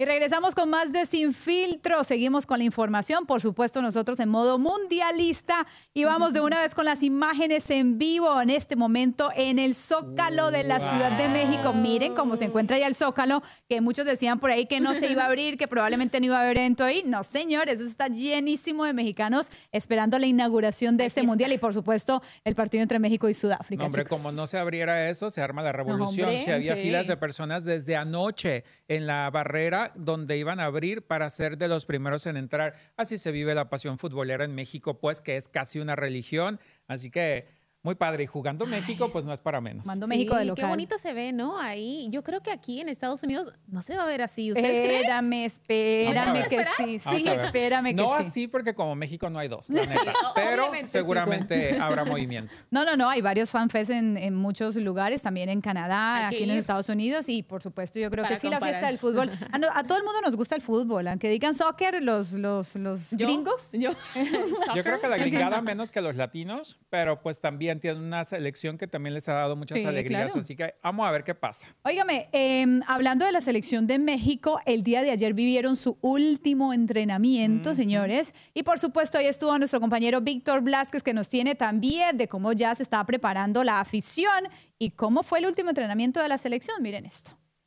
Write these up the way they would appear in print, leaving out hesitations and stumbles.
Y regresamos con más de Sin Filtro. Seguimos con la información, por supuesto, nosotros en modo mundialista. Y vamos de una vez con las imágenes en vivo en este momento en el Zócalo de la Ciudad de México. Miren cómo se encuentra ya el Zócalo, que muchos decían por ahí que no se iba a abrir, que probablemente no iba a haber evento ahí. No, señor, eso está llenísimo de mexicanos esperando la inauguración de este mundial y, por supuesto, el partido entre México y Sudáfrica. No, hombre, como no se abriera eso, se arma la revolución. No, hombre, si había filas de personas desde anoche en la barrera donde iban a abrir para ser de los primeros en entrar. Así se vive la pasión futbolera en México, pues que es casi una religión. Así que muy padre. Y jugando México, pues no es para menos. Mando México de local. Qué bonito se ve, ¿no? Ahí, yo creo que aquí en Estados Unidos no se va a ver así. ¿Ustedes creen? Espérame que sí. Sí, espérame que sí. No así porque como México no hay dos, la neta. Pero seguramente habrá movimiento. No. Hay varios fanfests en muchos lugares, también en Canadá, aquí en los Estados Unidos. Y por supuesto, yo creo que sí, la fiesta del fútbol. A todo el mundo nos gusta el fútbol. Aunque digan soccer, los gringos. Yo creo que la gringada menos que los latinos, pero pues también tienen una selección que también les ha dado muchas alegrías, claro. Así que vamos a ver qué pasa. Óigame, hablando de la selección de México, el día de ayer vivieron su último entrenamiento, señores, y por supuesto ahí estuvo nuestro compañero Víctor Blázquez, que nos tiene también de cómo ya se está preparando la afición y cómo fue el último entrenamiento de la selección. Miren esto.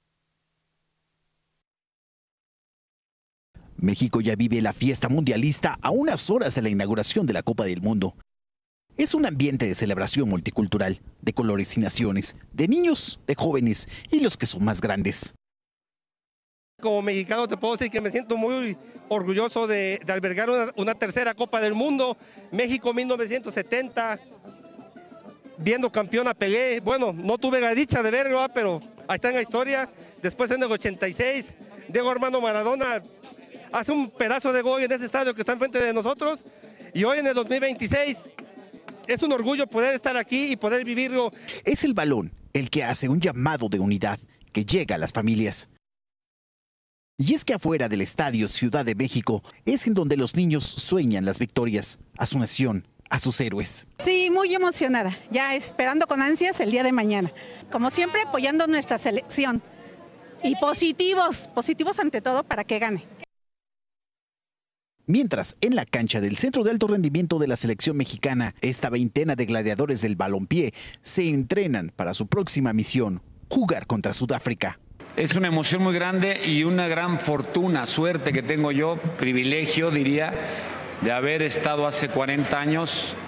México ya vive la fiesta mundialista a unas horas de la inauguración de la Copa del Mundo. Es un ambiente de celebración multicultural, de colores y naciones, de niños, de jóvenes y los que son más grandes. Como mexicano te puedo decir que me siento muy orgulloso de albergar una tercera Copa del Mundo. México 1970, viendo campeón a Pelé. Bueno, no tuve la dicha de verlo, pero ahí está en la historia. Después en el 86, Diego Armando Maradona hace un pedazo de gol en ese estadio que está enfrente de nosotros. Y hoy en el 2026... es un orgullo poder estar aquí y poder vivirlo. Es el balón el que hace un llamado de unidad que llega a las familias. Y es que afuera del Estadio Ciudad de México es en donde los niños sueñan las victorias, a su nación, a sus héroes. Sí, muy emocionada, ya esperando con ansias el día de mañana. Como siempre, apoyando nuestra selección. Y positivos ante todo para que gane. Mientras, en la cancha del Centro de Alto Rendimiento de la Selección Mexicana, esta veintena de gladiadores del balompié se entrenan para su próxima misión, jugar contra Sudáfrica. Es una emoción muy grande y una gran fortuna, suerte que tengo yo, privilegio diría, de haber estado hace 40 años